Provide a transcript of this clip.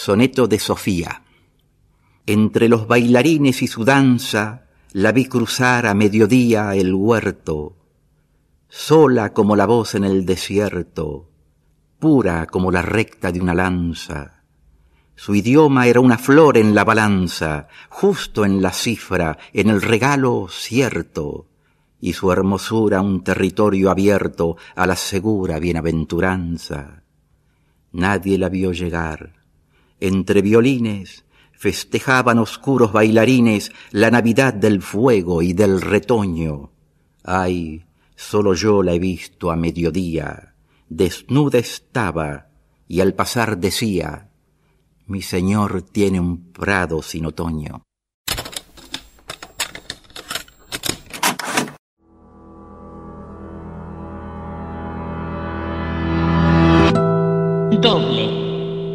Soneto de Sofía. Entre los bailarines y su danza, la vi cruzar a mediodía el huerto, sola como la voz en el desierto, pura como la recta de una lanza. Su idioma era una flor en la balanza, justo en la cifra, en el regalo cierto, y su hermosura un territorio abierto a la segura bienaventuranza. Nadie la vio llegar. Entre violines festejaban oscuros bailarines la Navidad del fuego y del retoño. Ay, solo yo la he visto a mediodía. Desnuda estaba y al pasar decía: mi señor tiene un prado sin otoño. Doble.